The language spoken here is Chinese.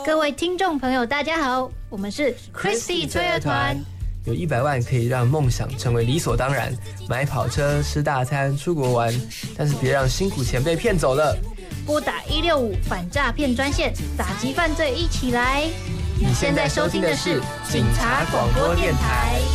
各位听众朋友，大家好，我们是 Christy 吹儿团。 有100万可以让梦想成为理所当然，买跑车、吃大餐、出国玩，但是别让辛苦钱被骗走了。 拨打165反诈骗专线，打击犯罪一起来。 你现在收听的是警察广播电台。